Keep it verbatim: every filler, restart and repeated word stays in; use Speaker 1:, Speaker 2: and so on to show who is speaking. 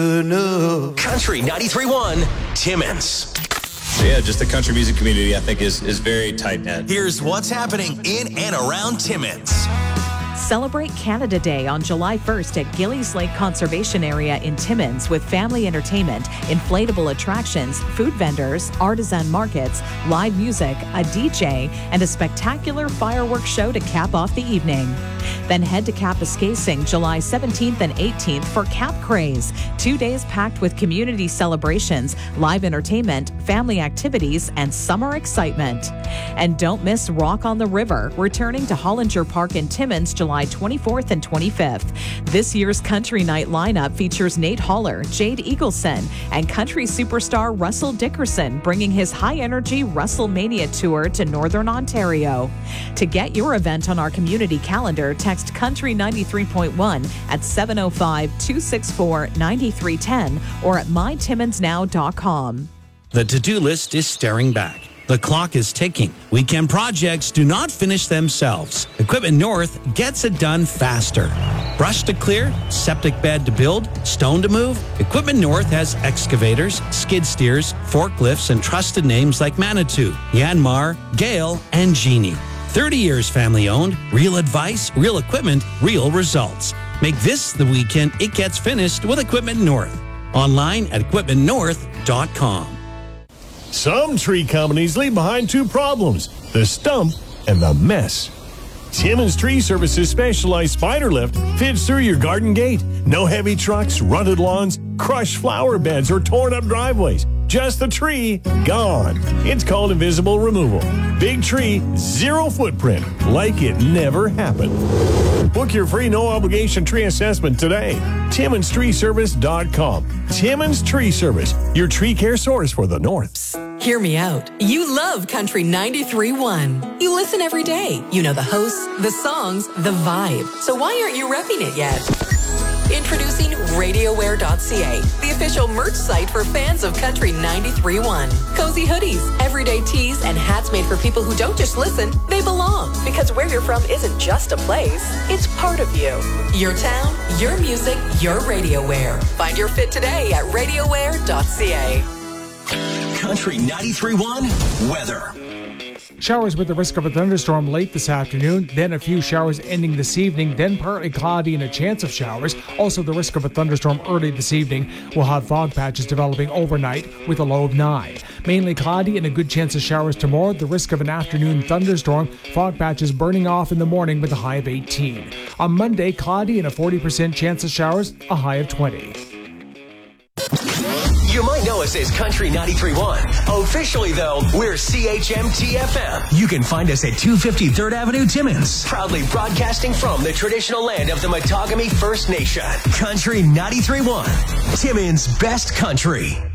Speaker 1: Country ninety-three point one, Timmins.
Speaker 2: Yeah, just the country music community, I think, is, is very tight-knit.
Speaker 1: Here's what's happening in and around Timmins.
Speaker 3: Celebrate Canada Day on July first at Gillies Lake Conservation Area in Timmins with family entertainment, inflatable attractions, food vendors, artisan markets, live music, a D J, and a spectacular fireworks show to cap off the evening. Then head to Kapuskasing July seventeenth and eighteenth for Cap Craze, two days packed with community celebrations, live entertainment, family activities, and summer excitement. And don't miss Rock on the River, returning to Hollinger Park in Timmins July twenty-fourth and twenty-fifth. This year's Country Night lineup features Nate Holler, Jade Eagleson, and country superstar Russell Dickerson, bringing his high-energy WrestleMania tour to Northern Ontario. To get your event on our community calendar, text Country ninety-three point one at seven oh five, two six four, nine three one oh or at my timmins now dot com.
Speaker 4: The to-do list is staring back. The clock is ticking. Weekend projects do not finish themselves. Equipment North gets it done faster. Brush to clear, septic bed to build, stone to move. Equipment North has excavators, skid steers, forklifts, and trusted names like Manitou, Yanmar, Gale, and Genie. thirty years family owned, real advice, real equipment, real results. Make this the weekend it gets finished with Equipment North. Online at equipment north dot com.
Speaker 5: Some tree companies leave behind two problems, the stump and the mess. Timmins Tree Services specialized spider lift fits through your garden gate. No heavy trucks, rutted lawns, crushed flower beds, or torn up driveways. Just the tree, gone. It's called invisible removal. Big tree, zero footprint, like it never happened. Book your free no-obligation tree assessment today. Timmins Tree Service dot com. Timmins Tree Service, your tree care source for the North.
Speaker 6: Hear me out. You love Country ninety-three point one. You listen every day. You know the hosts, the songs, the vibe. So why aren't you repping it yet? Introducing RadioWare dot c a, the official merch site for fans of Country ninety-three point one. Cozy hoodies, everyday tees, and hats made for people who don't just listen, they belong. Because where you're from isn't just a place, it's part of you. Your town, your music, your RadioWare. Find your fit today at RadioWare dot c a.
Speaker 1: Country ninety-three point one weather.
Speaker 7: Showers with the risk of a thunderstorm late this afternoon, then a few showers ending this evening, then partly cloudy and a chance of showers. Also the risk of a thunderstorm early this evening. We'll have fog patches developing overnight with a low of nine. Mainly cloudy and a good chance of showers tomorrow. The risk of an afternoon thunderstorm. Fog patches burning off in the morning with a high of eighteen. On Monday, cloudy and a forty percent chance of showers, a high of twenty.
Speaker 1: You might know us as Country ninety-three point one. Officially, though, we're C H M T F M. You can find us at two fifty third Avenue, Timmins. Proudly broadcasting from the traditional land of the Matagami First Nation. Country ninety-three point one. Timmins' best country.